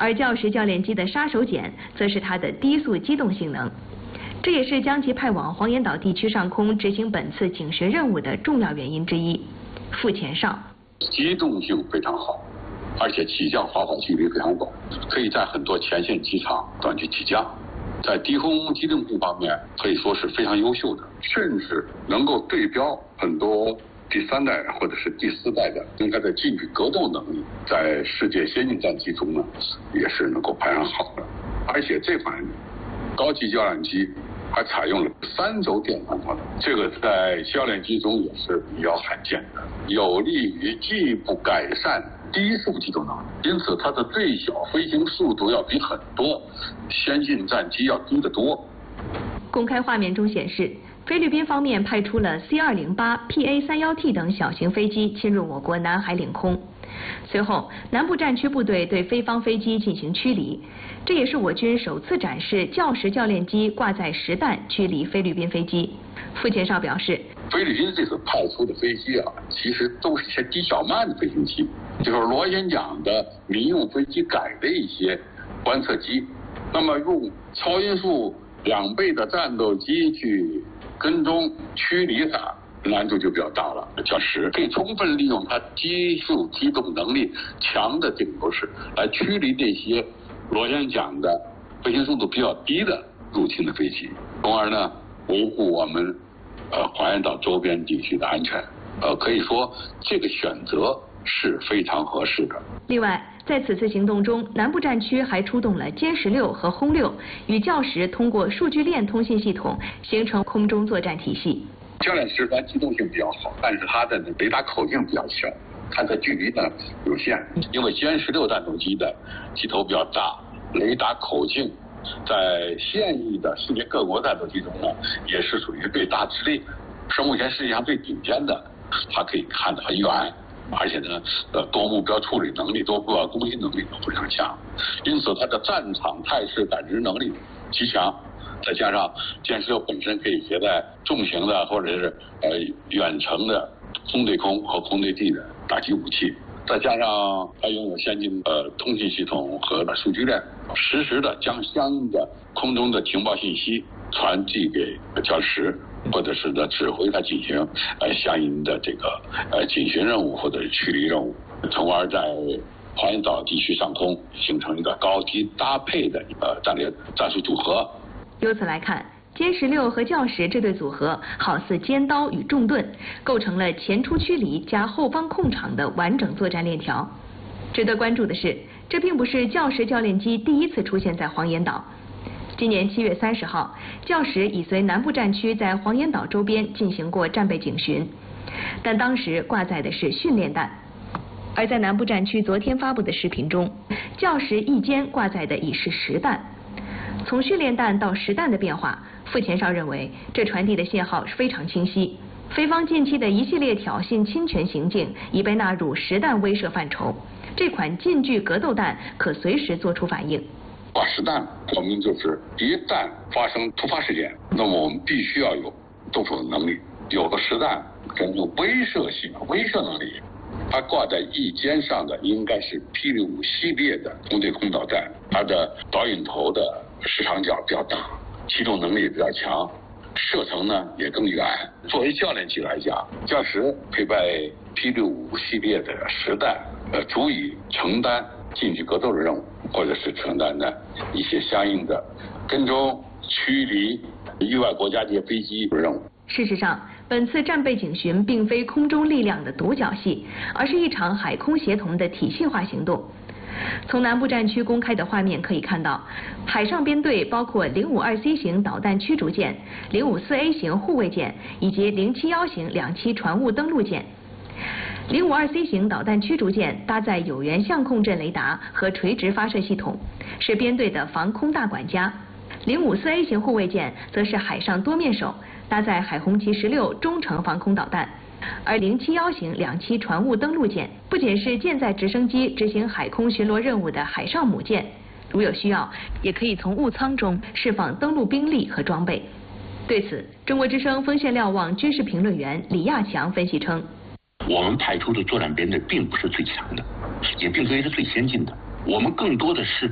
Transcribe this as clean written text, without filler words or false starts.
而教时教练机的杀手锏则是它的低速机动性能，这也是将其派往黄岩岛地区上空执行本次警巡任务的重要原因之一。傅前哨， 机动性非常好，而且起降滑跑距离非常广，可以在很多前线机场短距起降，在低空机动性方面可以说是非常优秀的，甚至能够对标很多第3代或者是第4代的，应该在近距格斗能力在世界先进战机中呢也是能够排上好的。而且这款高级教练机还采用了3轴电传导，这个在教练机中也是比较罕见的，有利于进一步改善低速机动能力，因此它的最小飞行速度要比很多先进战机要低得多。 公开画面中显示，菲律宾方面派出了 C-208、PA-31T 等小型飞机侵入我国南海领空。随后，南部战区部队对菲方飞机进行驱离，这也是我军首次展示教时教练机挂载实弹驱离菲律宾飞机。傅前哨表示， 菲律宾这次派出的飞机其实都是一些低小慢的飞行器，就是螺旋桨的民用飞机改的一些观测机，那么用超音速2倍的战斗机去跟踪驱离它，难度就比较大了。教时可以充分利用它低速机动能力强的这个优势，来驱离这些螺旋桨的飞行速度比较低的入侵的飞机，从而呢维护我们黄岩岛周边地区的安全。可以说这个选择是非常合适的。 另外，在此次行动中，南部战区还出动了歼16和轰6，与教时通过数据链通信系统形成空中作战体系。 教练时机动性比较好，但是它的雷达口径比较小，它的距离呢有限，因为歼16战斗机的机头比较大，雷达口径在现役的世界各国战斗机中呢也是属于最大之列，是目前世界上最顶尖的，它可以看得很远，而且呢多目标处理能力、多目标攻击能力都非常强，因此它的战场态势感知能力极强。再加上歼16本身可以携带重型的或者是远程的空对空和空对地的打击武器，再加上它拥有先进的通信系统和数据链，实时的将相应的空中的情报信息传递给教时，或者是指挥它进行相应的这个警巡任务或者驱离任务，从而在黄岩岛地区上空形成一个高低搭配的战术组合。 由此来看，歼16和教时这对组合好似尖刀与重盾，构成了前出驱离加后方控场的完整作战链条。值得关注的是，这并不是教时教练机第一次出现在黄岩岛。今年7月30号，教时已随南部战区在黄岩岛周边进行过战备警巡，但当时挂载的是训练弹。而在南部战区昨天发布的视频中，教时翼尖挂载的已是实弹。从训练弹到实弹的变化，傅前哨认为这传递的信号是非常清晰。菲方近期的一系列挑衅侵权行径已被纳入实弹威慑范畴，这款近距格斗弹可随时做出反应。 挂实弹说明就是一旦发生突发事件，那么我们必须要有动手的能力，有个实弹跟有威慑性、威慑能力。它挂在翼尖上的应该是P65系列的空对空导弹，它的导引头的视场角比较大，机动能力比较强，射程呢也更远。作为教练机来讲，教时配备P65系列的实弹，足以承担近距格斗的任务，或者是承担的一些相应的跟踪、驱离域外国家这些飞机的任务。 事实上，本次战备警巡并非空中力量的独角戏，而是一场海空协同的体系化行动。从南部战区公开的画面可以看到，海上编队包括052C 型导弹驱逐舰、054A 型护卫舰以及071型两栖船坞登陆舰。052C 型导弹驱逐舰搭载有源相控阵雷达和垂直发射系统，是编队的防空大管家。054A 型护卫舰则是海上多面手，搭载海红旗16中程防空导弹。而071型两栖船坞登陆舰不仅是舰载直升机执行海空巡逻任务的海上母舰，如有需要，也可以从坞舱中释放登陆兵力和装备。对此，中国之声锋线瞭望军事评论员李亚强分析称， 我们派出的作战编队并不是最强的，也并非是最先进的，我们更多的是